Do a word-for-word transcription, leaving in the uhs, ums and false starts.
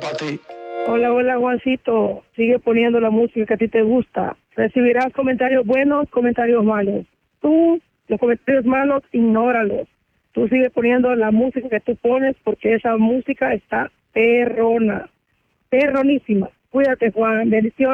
para ti. Hola, hola, Juancito. Sigue poniendo la música que a ti te gusta. Recibirás comentarios buenos, comentarios malos. Tú, los comentarios malos, ignóralos. Tú sigue poniendo la música que tú pones porque esa música está perrona. Perronísima. Cuídate, Juan. Bendiciones.